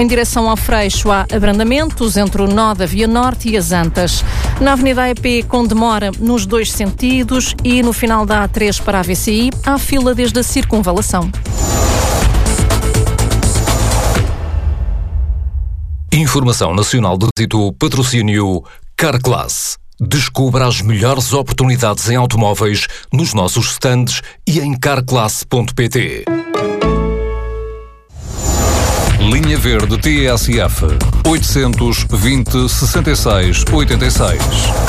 Em direção ao Freixo há abrandamentos entre o nó da Via Norte e as Antas. Na Avenida AEP com demora nos dois sentidos e no final da A3 para a VCI há fila desde a circunvalação. Informação Nacional de Trânsito, patrocínio Carclass. Descubra as melhores oportunidades em automóveis nos nossos stands e em carclass.pt. Linha Verde TSF 820 66 86.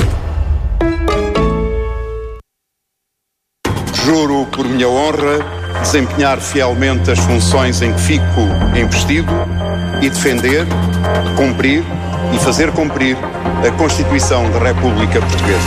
Juro por minha honra desempenhar fielmente as funções em que fico investido e defender, cumprir e fazer cumprir a Constituição da República Portuguesa.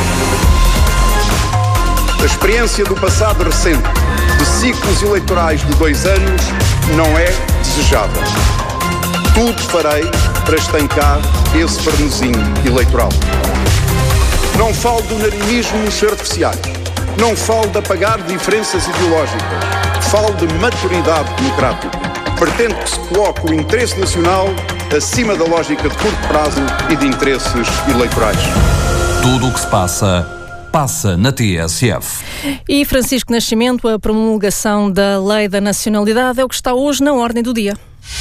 A experiência do passado recente de ciclos eleitorais de 2 anos não é desejável. Tudo farei para estancar esse vernizinho eleitoral. Não falo de unanimismos artificiais. Não falo de apagar diferenças ideológicas. Falo de maturidade democrática. Pretendo que se coloque o interesse nacional acima da lógica de curto prazo e de interesses eleitorais. Tudo o que se passa na TSF. E Francisco Nascimento, a promulgação da Lei da Nacionalidade é o que está hoje na ordem do dia.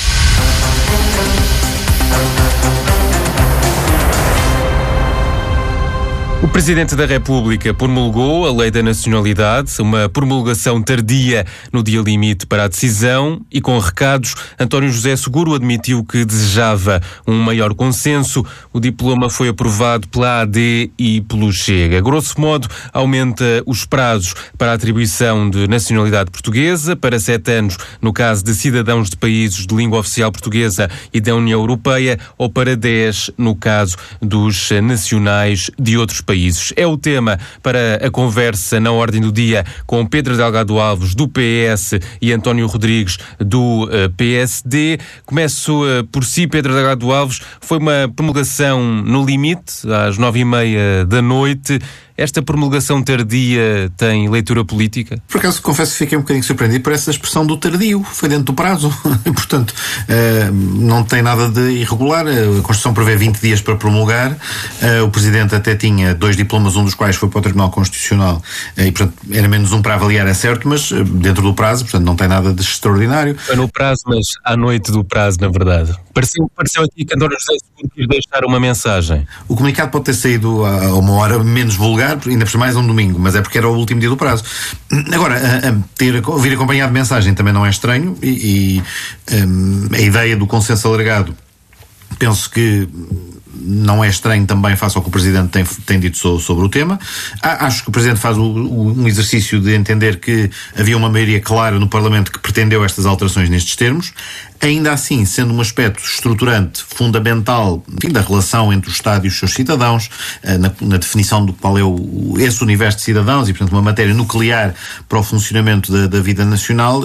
O Presidente da República promulgou a Lei da Nacionalidade, uma promulgação tardia no dia limite para a decisão e com recados. António José Seguro admitiu que desejava um maior consenso. O diploma foi aprovado pela AD e pelo Chega. Grosso modo, aumenta os prazos para a atribuição de nacionalidade portuguesa para 7 anos no caso de cidadãos de países de língua oficial portuguesa e da União Europeia ou para 10 no caso dos nacionais de outros países. É o tema para a conversa na ordem do dia com Pedro Delgado Alves, do PS, e António Rodrigues, do PSD. Começo por si, Pedro Delgado Alves. Foi uma promulgação no limite, às 9h30 da noite. Esta promulgação tardia tem leitura política? Por acaso, confesso que fiquei um bocadinho surpreendido por essa expressão do tardio. Foi dentro do prazo. Portanto, não tem nada de irregular. A Constituição prevê 20 dias para promulgar. O Presidente até tinha 2 diplomas, um dos quais foi para o Tribunal Constitucional. E, portanto, era menos um para avaliar, é certo, mas dentro do prazo, portanto, não tem nada de extraordinário. Foi no prazo, mas à noite do prazo, na verdade. Pareceu aqui que António José Seguro quis deixar uma mensagem. O comunicado pode ter saído a uma hora menos vulgar, ainda por mais um domingo, mas é porque era o último dia do prazo. Agora, vir acompanhado de mensagem também não é estranho e a ideia do consenso alargado penso que não é estranho também face ao que o Presidente tem dito sobre o tema. Acho que o Presidente faz um exercício de entender que havia uma maioria clara no Parlamento que pretendeu estas alterações nestes termos. Ainda assim, sendo um aspecto estruturante, fundamental, enfim, da relação entre o Estado e os seus cidadãos, na definição do qual é esse universo de cidadãos e, portanto, uma matéria nuclear para o funcionamento da vida nacional,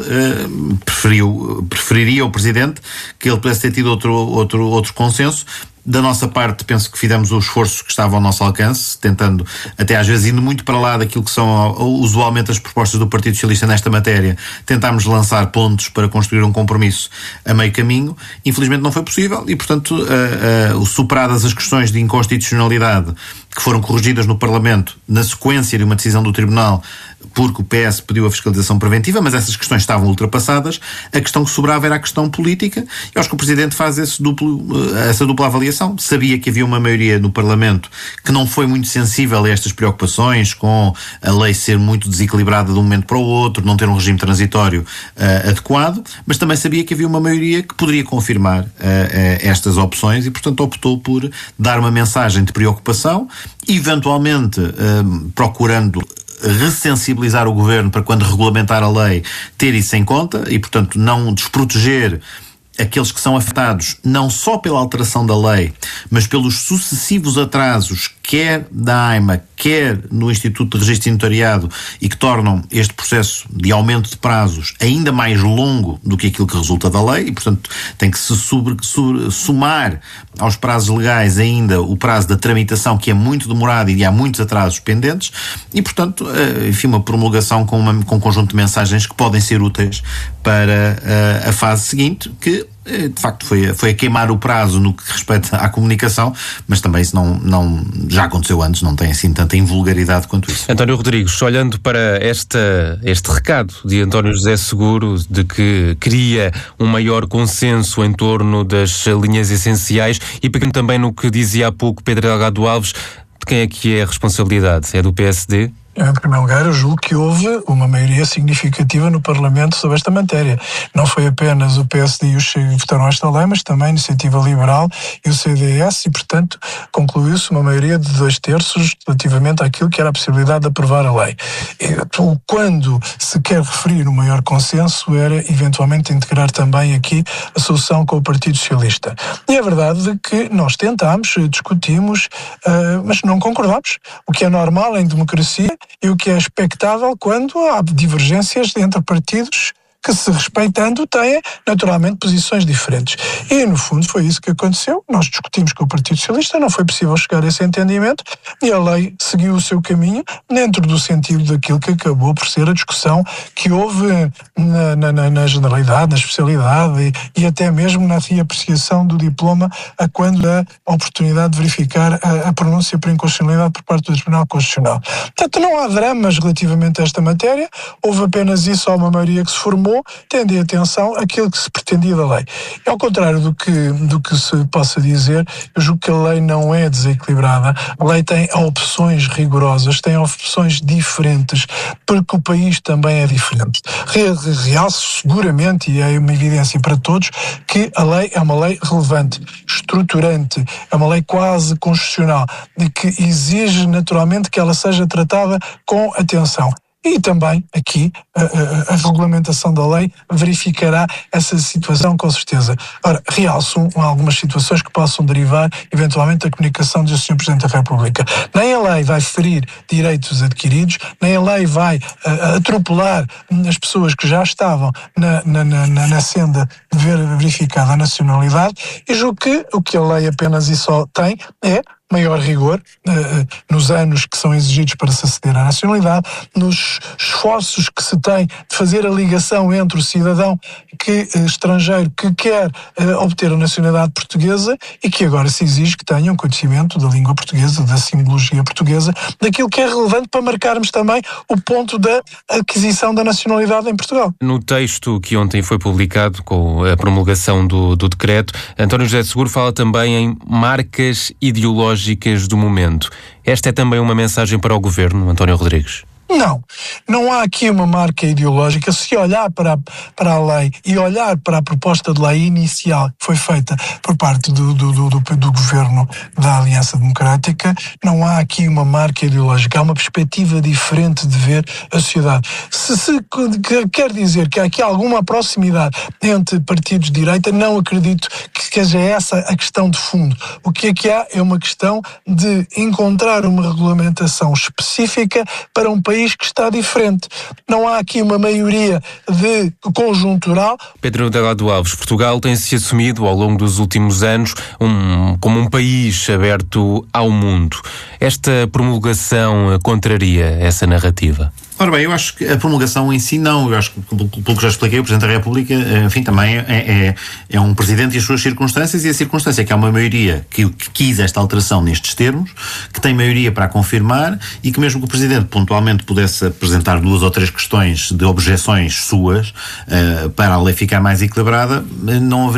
preferiria o Presidente que ele pudesse ter tido outro consenso. Da nossa parte, penso que fizemos o esforço que estava ao nosso alcance, tentando, até às vezes indo muito para lá daquilo que são usualmente as propostas do Partido Socialista nesta matéria, tentámos lançar pontos para construir um compromisso a meio caminho. Infelizmente não foi possível e, portanto, superadas as questões de inconstitucionalidade que foram corrigidas no Parlamento na sequência de uma decisão do Tribunal, porque o PS pediu a fiscalização preventiva, mas essas questões estavam ultrapassadas. A questão que sobrava era a questão política. Eu acho que o Presidente faz essa dupla avaliação. Sabia que havia uma maioria no Parlamento que não foi muito sensível a estas preocupações, com a lei ser muito desequilibrada de um momento para o outro, não ter um regime transitório adequado, mas também sabia que havia uma maioria que poderia confirmar estas opções e, portanto, optou por dar uma mensagem de preocupação, eventualmente procurando ressensibilizar o Governo para, quando regulamentar a lei, ter isso em conta e, portanto, não desproteger aqueles que são afetados não só pela alteração da lei, mas pelos sucessivos atrasos, quer da AIMA, quer no Instituto de Registro e Notariado, e que tornam este processo de aumento de prazos ainda mais longo do que aquilo que resulta da lei, e, portanto, tem que se somar aos prazos legais ainda o prazo da tramitação, que é muito demorado e há muitos atrasos pendentes, e, portanto, enfim, uma promulgação com um conjunto de mensagens que podem ser úteis para a fase seguinte, que de facto foi a queimar o prazo no que respeita à comunicação, mas também isso não já aconteceu antes, não tem assim tanta invulgaridade quanto isso. António Rodrigues, olhando para este recado de António José Seguro de que queria um maior consenso em torno das linhas essenciais e pegando também no que dizia há pouco Pedro Delgado Alves, de quem é que é a responsabilidade? É do PSD? Em primeiro lugar, eu julgo que houve uma maioria significativa no Parlamento sobre esta matéria. Não foi apenas o PSD e o Chega que votaram esta lei, mas também a Iniciativa Liberal e o CDS e, portanto, concluiu-se uma maioria de 2/3 relativamente àquilo que era a possibilidade de aprovar a lei. Quando se quer referir o maior consenso era, eventualmente, integrar também aqui a solução com o Partido Socialista. E é verdade que nós tentámos, discutimos, mas não concordámos. O que é normal em democracia e o que é expectável quando há divergências entre partidos que, se respeitando, têm naturalmente posições diferentes. E, no fundo, foi isso que aconteceu. Nós discutimos com o Partido Socialista, não foi possível chegar a esse entendimento e a lei seguiu o seu caminho dentro do sentido daquilo que acabou por ser a discussão que houve na generalidade, na especialidade e até mesmo na reapreciação do diploma a quando da oportunidade de verificar a pronúncia por inconstitucionalidade por parte do Tribunal Constitucional. Portanto, não há dramas relativamente a esta matéria, houve apenas isso, há uma maioria que se formou, tendo em atenção aquilo que se pretendia da lei. Ao contrário do que se possa dizer, eu julgo que a lei não é desequilibrada. A lei tem opções rigorosas, tem opções diferentes, porque o país também é diferente. Realço seguramente, e é uma evidência para todos, que a lei é uma lei relevante, estruturante, é uma lei quase constitucional, e que exige naturalmente que ela seja tratada com atenção. E também, aqui, a regulamentação da lei verificará essa situação com certeza. Ora, realço algumas situações que possam derivar, eventualmente, da comunicação do Sr. Presidente da República. Nem a lei vai ferir direitos adquiridos, nem a lei vai atropelar as pessoas que já estavam na senda de ver verificada a nacionalidade, e julgo que o que a lei apenas e só tem é maior rigor nos anos que são exigidos para se aceder à nacionalidade, nos esforços que se tem de fazer a ligação entre o cidadão estrangeiro que quer obter a nacionalidade portuguesa e que agora se exige que tenha um conhecimento da língua portuguesa, da simbologia portuguesa, daquilo que é relevante para marcarmos também o ponto da aquisição da nacionalidade em Portugal. No texto que ontem foi publicado com a promulgação do decreto, António José Seguro fala também em marcas ideológicas do momento. Esta é também uma mensagem para o Governo, António Rodrigues? Não há aqui uma marca ideológica. Se olhar para a lei e olhar para a proposta de lei inicial que foi feita por parte do Governo da Aliança Democrática, não há aqui uma marca ideológica, há uma perspectiva diferente de ver a sociedade. Se quer dizer que há aqui alguma proximidade entre partidos de direita, não acredito que seja essa a questão de fundo. O que há é uma questão de encontrar uma regulamentação específica para um país que está diferente. Não há aqui uma maioria de conjuntural. Pedro Delgado Alves, Portugal tem-se assumido ao longo dos últimos anos como um país aberto ao mundo. Esta promulgação contraria essa narrativa? Ora bem, eu acho que a promulgação em si não. Eu acho que, pelo que já expliquei, o Presidente da República, enfim, também é um Presidente e as suas circunstâncias, e a circunstância é que há uma maioria que quis esta alteração nestes termos, que tem maioria para a confirmar, e que mesmo que o Presidente pontualmente pudesse apresentar 2 ou 3 questões de objeções suas para a lei ficar mais equilibrada, não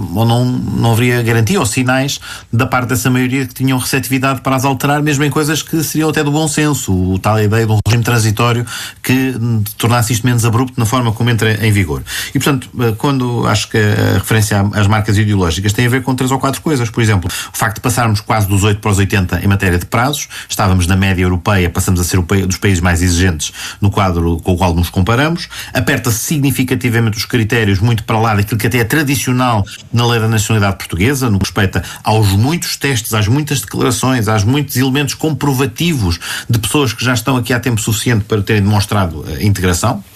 haveria garantia ou sinais da parte dessa maioria que tinham receptividade para as alterar, mesmo em coisas que seriam até do bom senso, o tal ideia de um regime transitório que tornasse isto menos abrupto na forma como entra em vigor. E, portanto, quando acho que a referência às marcas ideológicas tem a ver com 3 ou 4 coisas. Por exemplo, o facto de passarmos quase dos 8 para os 80 em matéria de prazos, estávamos na média europeia, passamos a ser dos países mais exigentes no quadro com o qual nos comparamos, aperta-se significativamente os critérios muito para lá daquilo que até é tradicional na lei da nacionalidade portuguesa, no que respeita aos muitos testes, às muitas declarações, aos muitos elementos comprovativos de pessoas que já estão aqui há tempo suficiente para terem demonstrado a integração.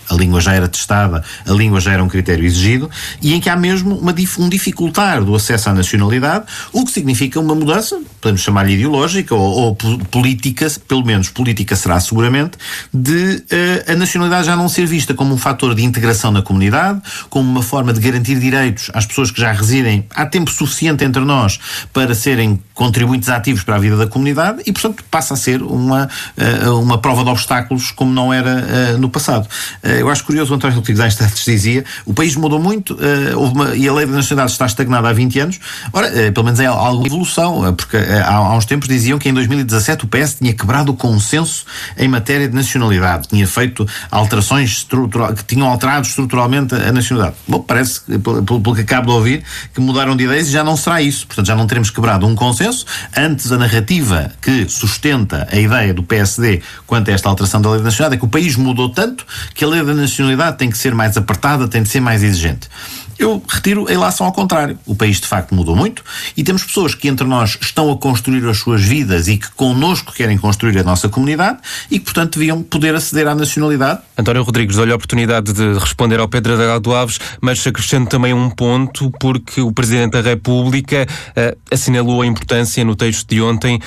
a língua já era testada, a língua já era um critério exigido, e em que há mesmo um dificultar do acesso à nacionalidade, o que significa uma mudança, podemos chamar-lhe ideológica ou política, pelo menos política será seguramente, de a nacionalidade já não ser vista como um fator de integração na comunidade, como uma forma de garantir direitos às pessoas que já residem há tempo suficiente entre nós para serem contribuintes ativos para a vida da comunidade e, portanto, passa a ser uma prova de obstáculos como não era no passado. Eu acho curioso, o António Rodrigues antes dizia, o país mudou muito e a lei da nacionalidade está estagnada há 20 anos. Ora, pelo menos é algo de evolução, porque há uns tempos diziam que em 2017 o PS tinha quebrado o consenso em matéria de nacionalidade, tinha feito alterações que tinham alterado estruturalmente a nacionalidade. Bom, parece, pelo que acabo de ouvir, que mudaram de ideias e já não será isso. Portanto, já não teremos quebrado um consenso. Antes, a narrativa que sustenta a ideia do PSD quanto a esta alteração da lei da nacionalidade é que o país mudou tanto que a lei da nacionalidade tem que ser mais apertada, tem de ser mais exigente. Eu retiro a ilação ao contrário. O país, de facto, mudou muito e temos pessoas que entre nós estão a construir as suas vidas e que connosco querem construir a nossa comunidade e que, portanto, deviam poder aceder à nacionalidade. António Rodrigues, dou-lhe a oportunidade de responder ao Pedro Delgado Alves, mas acrescento também um ponto, porque o Presidente da República assinalou a importância no texto de ontem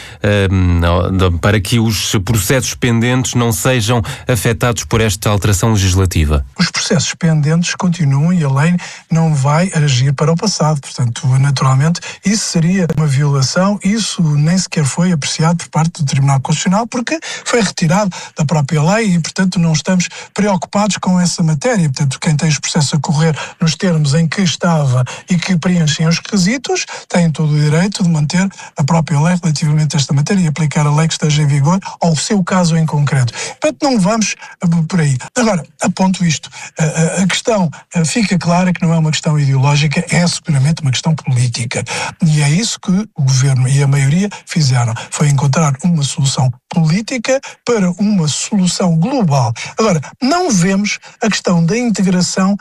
para que os processos pendentes não sejam afetados por esta alteração legislativa. Os processos pendentes continuam e a lei não vai agir para o passado. Portanto, naturalmente, isso seria uma violação. Isso nem sequer foi apreciado por parte do Tribunal Constitucional porque foi retirado da própria lei e, portanto, não estamos preocupados com essa matéria. Portanto, quem tem os processos a correr nos termos em que estava e que preenchem os requisitos tem todo o direito de manter a própria lei relativamente a esta matéria e aplicar a lei que esteja em vigor ao seu caso em concreto. Portanto, não vamos por aí. Agora, aponto isto. A questão fica clara que não é uma questão ideológica, é seguramente uma questão política. E é isso que o Governo e a maioria fizeram. Foi encontrar uma solução política para uma solução global. Agora, não vemos a questão da integração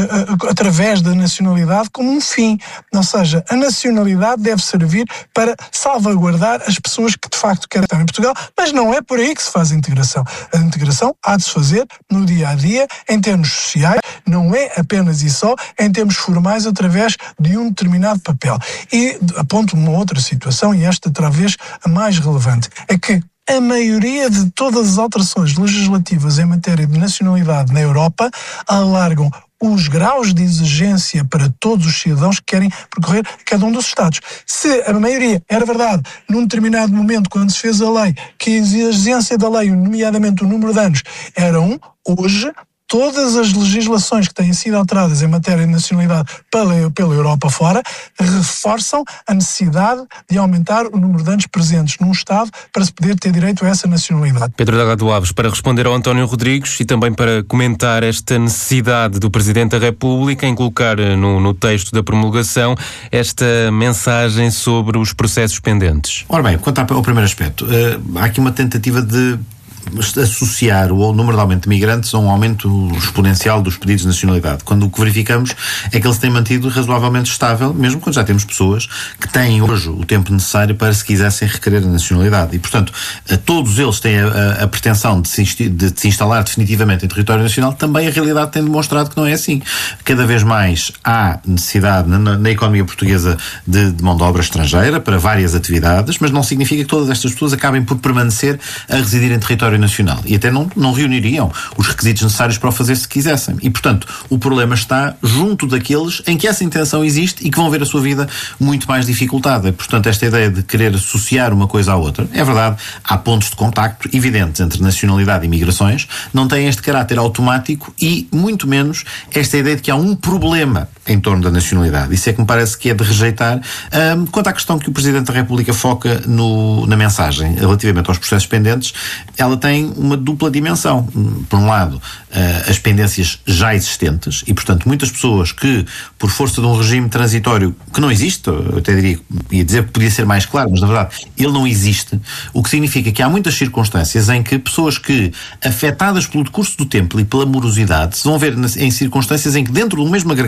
através da nacionalidade como um fim. Ou seja, a nacionalidade deve servir para salvaguardar as pessoas que de facto querem estar em Portugal, mas não é por aí que se faz a integração. A integração há de se fazer no dia a dia, em termos sociais, não é apenas e só em termos formais através de um determinado papel. E aponto uma outra situação, e esta talvez a mais relevante, é que a maioria de todas as alterações legislativas em matéria de nacionalidade na Europa alargam os graus de exigência para todos os cidadãos que querem percorrer cada um dos Estados. Se a maioria era verdade, num determinado momento, quando se fez a lei, que a exigência da lei, nomeadamente o número de anos, era hoje todas as legislações que têm sido alteradas em matéria de nacionalidade pela Europa fora reforçam a necessidade de aumentar o número de anos presentes num Estado para se poder ter direito a essa nacionalidade. Pedro Delgado Alves, para responder ao António Rodrigues e também para comentar esta necessidade do Presidente da República em colocar no texto da promulgação esta mensagem sobre os processos pendentes. Ora bem, quanto ao primeiro aspecto, há aqui uma tentativa de associar o número de aumento de migrantes a um aumento exponencial dos pedidos de nacionalidade, quando o que verificamos é que ele se tem mantido razoavelmente estável, mesmo quando já temos pessoas que têm hoje o tempo necessário para, se quisessem, requerer a nacionalidade. E, portanto, todos eles têm a pretensão de se instalar definitivamente em território nacional. Também a realidade tem demonstrado que não é assim. Cada vez mais há necessidade na economia portuguesa de mão de obra estrangeira para várias atividades, mas não significa que todas estas pessoas acabem por permanecer a residir em território nacional e até não reuniriam os requisitos necessários para o fazer se quisessem. E, portanto, o problema está junto daqueles em que essa intenção existe e que vão ver a sua vida muito mais dificultada. E, portanto, esta ideia de querer associar uma coisa à outra, é verdade, há pontos de contacto evidentes entre nacionalidade e migrações, não tem este caráter automático e, muito menos, esta ideia de que há um problema em torno da nacionalidade. Isso é que me parece que é de rejeitar. Quanto à questão que o Presidente da República foca na mensagem relativamente aos processos pendentes, ela tem uma dupla dimensão. Por um lado, as pendências já existentes e, portanto, muitas pessoas que, por força de um regime transitório que não existe, eu até ia dizer que podia ser mais claro, mas na verdade ele não existe, o que significa que há muitas circunstâncias em que pessoas que, afetadas pelo decurso do tempo e pela morosidade, se vão ver em circunstâncias em que, dentro do mesmo agregado familiar,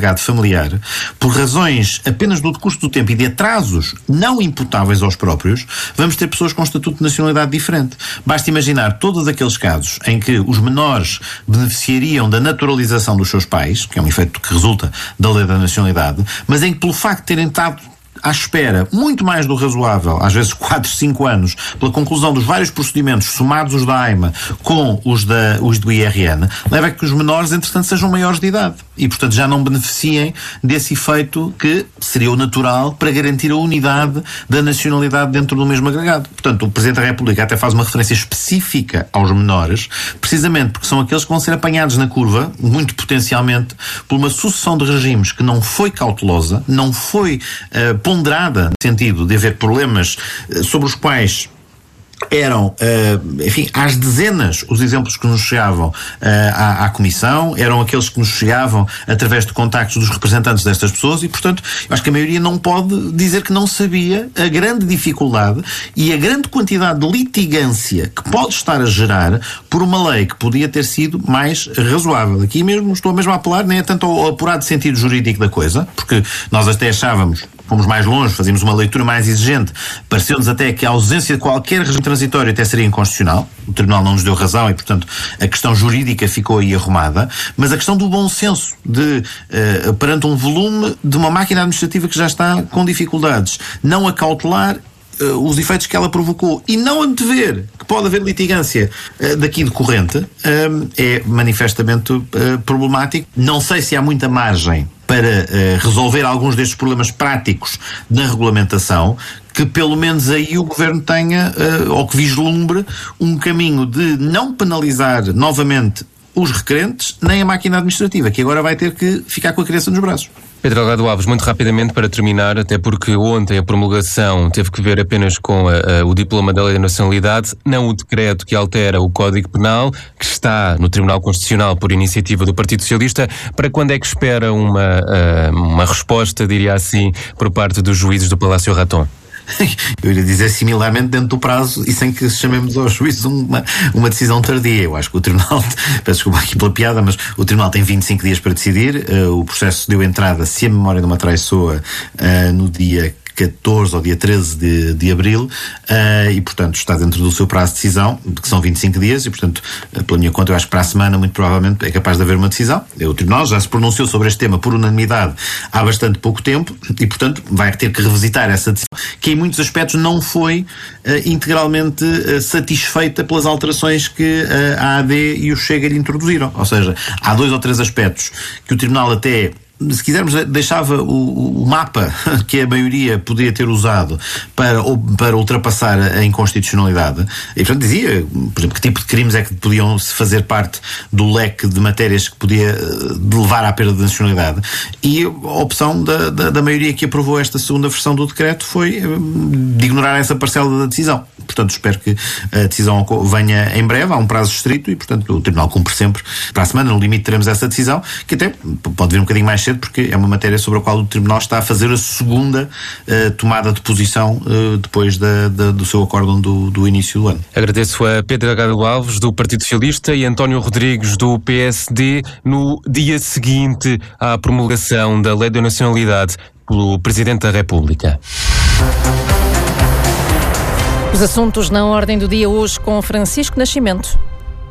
nuclear, por razões apenas do decurso do tempo e de atrasos não imputáveis aos próprios, vamos ter pessoas com estatuto de nacionalidade diferente. Basta imaginar todos aqueles casos em que os menores beneficiariam da naturalização dos seus pais, que é um efeito que resulta da lei da nacionalidade, mas em que pelo facto de terem estado à espera, muito mais do razoável, às vezes 4, 5 anos, pela conclusão dos vários procedimentos, somados os da AIMA com os do IRN, leva a que os menores, entretanto, sejam maiores de idade e, portanto, já não beneficiem desse efeito que seria o natural para garantir a unidade da nacionalidade dentro do mesmo agregado. Portanto, o Presidente da República até faz uma referência específica aos menores, precisamente porque são aqueles que vão ser apanhados na curva, muito potencialmente, por uma sucessão de regimes que não foi cautelosa, não foi ponderada, no sentido de haver problemas sobre os quais eram, enfim, às dezenas os exemplos que nos chegavam à Comissão, eram aqueles que nos chegavam através de contactos dos representantes destas pessoas e, portanto, eu acho que a maioria não pode dizer que não sabia a grande dificuldade e a grande quantidade de litigância que pode estar a gerar por uma lei que podia ter sido mais razoável. Aqui mesmo estou mesmo a apelar nem é tanto ao apurado sentido jurídico da coisa, porque nós até achávamos, fomos mais longe, fazíamos uma leitura mais exigente, pareceu-nos até que a ausência de qualquer regime transitório até seria inconstitucional. O Tribunal não nos deu razão e, portanto, a questão jurídica ficou aí arrumada, mas a questão do bom senso de, perante um volume de uma máquina administrativa que já está com dificuldades, não acautelar os efeitos que ela provocou e não antever que pode haver litigância daqui decorrente, é manifestamente problemático. Não sei se há muita margem para resolver alguns destes problemas práticos na regulamentação, que pelo menos aí o Governo tenha, ou que vislumbre, um caminho de não penalizar novamente os requerentes, nem a máquina administrativa, que agora vai ter que ficar com a criança nos braços. Pedro Delgado Alves, muito rapidamente para terminar, até porque ontem a promulgação teve que ver apenas com o diploma da Lei da Nacionalidade, não o decreto que altera o Código Penal, que está no Tribunal Constitucional por iniciativa do Partido Socialista. Para quando é que espera uma resposta, diria assim, por parte dos juízes do Palácio Raton? Eu iria dizer similarmente dentro do prazo e sem que chamemos aos juízes uma decisão tardia. Eu acho que o Tribunal, peço desculpa aqui pela piada, mas o Tribunal tem 25 dias para decidir. O processo deu entrada, se a memória não me atraiçoa, no dia 14 ou dia 13 de abril, e portanto está dentro do seu prazo de decisão, que são 25 dias, e portanto, pela minha conta, eu acho que para a semana muito provavelmente é capaz de haver uma decisão. O Tribunal já se pronunciou sobre este tema por unanimidade há bastante pouco tempo e portanto vai ter que revisitar essa decisão, que em muitos aspectos não foi integralmente satisfeita pelas alterações que a AD e o Chega lhe introduziram. Ou seja, há 2 ou 3 aspectos que o Tribunal até, se quisermos, deixava o mapa que a maioria podia ter usado para ultrapassar a inconstitucionalidade. E, portanto, dizia, por exemplo, que tipo de crimes é que podiam fazer parte do leque de matérias que podia levar à perda de nacionalidade. E a opção da maioria que aprovou esta segunda versão do decreto foi de ignorar essa parcela da decisão. Portanto, espero que a decisão venha em breve, há um prazo estrito e, portanto, o Tribunal cumpre sempre. Para a semana, no limite, teremos essa decisão, que até pode vir um bocadinho mais cedo, porque é uma matéria sobre a qual o Tribunal está a fazer a segunda tomada de posição depois do seu acórdão do início do ano. Agradeço a Pedro Delgado Alves, do Partido Socialista, e António Rodrigues, do PSD, no dia seguinte à promulgação da Lei da Nacionalidade pelo Presidente da República. Os assuntos na ordem do dia hoje com Francisco Nascimento.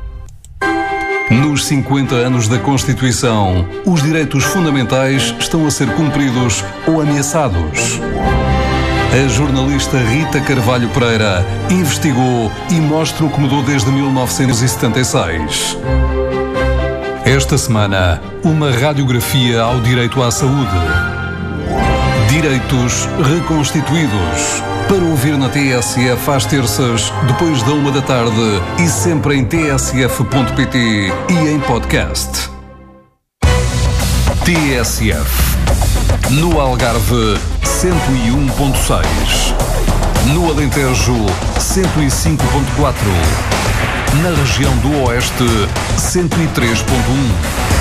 Nos 50 anos da Constituição, os direitos fundamentais estão a ser cumpridos ou ameaçados. A jornalista Rita Carvalho Pereira investigou e mostra o que mudou desde 1976. Esta semana, uma radiografia ao direito à saúde. Direitos reconstituídos. Para ouvir na TSF às terças, depois da 1 da tarde e sempre em tsf.pt e em podcast. TSF. No Algarve, 101.6. No Alentejo, 105.4. Na região do Oeste, 103.1.